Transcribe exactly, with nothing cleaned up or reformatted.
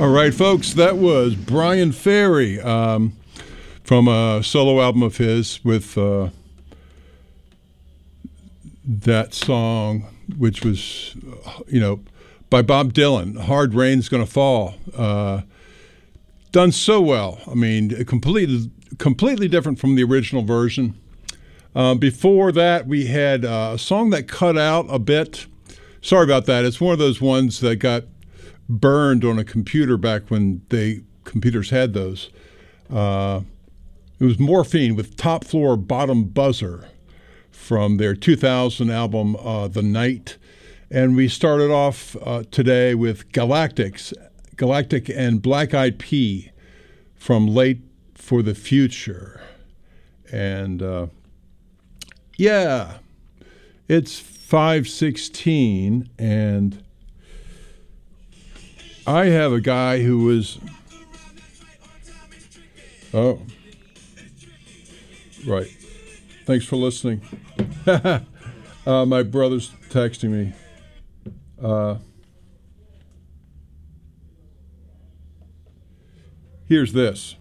All right, folks, that was Bryan Ferry um, from a solo album of his with uh, that song, which was, you know, by Bob Dylan, Hard Rain's Gonna Fall. Uh, done so well. I mean, completely, completely different from the original version. Uh, before that, we had uh, a song that cut out a bit. Sorry about that. It's one of those ones that got burned on a computer back when they computers had those. Uh, it was Morphine with Top Floor Bottom Buzzer from their two thousand album, uh, The Night. And we started off uh, today with Galactics, Galactic and Black Eyed Pea from Late for the Future. And uh, yeah, it's five sixteen, and I have a guy who was, oh, right. Thanks for listening. uh, my brother's texting me. Uh, here's this.